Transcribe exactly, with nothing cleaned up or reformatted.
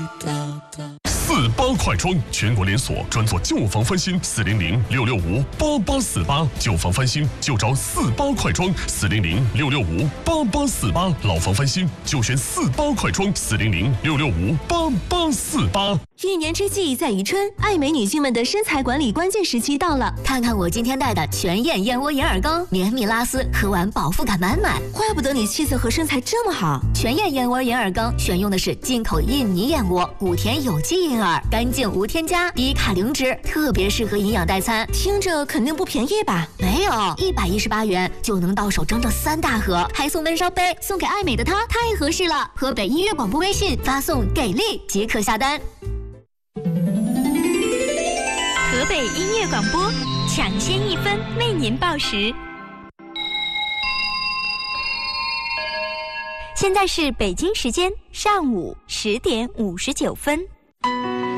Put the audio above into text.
四八快装，全国连锁，专做旧房翻新，四零零六六五八八四八，旧房翻新就找四八快装，四零零六六五八八四八，老房翻新就选四八快装，四零零六六五八八四八。 一年之计在于春，爱美女性们的身材管理关键时期到了。 看看我今天带的全燕燕窝银耳羹，绵密拉丝，喝完饱腹感满满。 怪不得你气色和身材这么好。 全燕燕窝银耳羹选用的是进口印尼燕窝，谷田有机银耳，干净无添加，低卡零脂，特别适合营养代餐。 听着肯定不便宜吧？ 没有，一百一十八元就能到手整整三大盒，还送温烧杯，送给爱美的她太合适了。河北音乐广播微信发送给力即可下单。 河北音乐广播，抢先一分为您报时。现在是北京时间上午十点五十九分。